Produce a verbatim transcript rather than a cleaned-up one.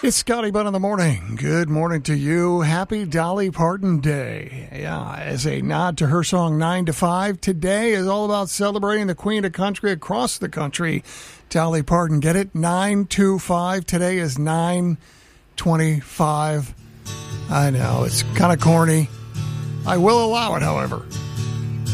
It's Scotty Bunn in the morning. Good morning to you. Happy Dolly Parton Day. Yeah, as a nod to her song nine to five, today is all about celebrating the Queen of Country across the country. Dolly Parton, get it? nine to five. Today is nine twenty-five. I know, it's kind of corny. I will allow it, however.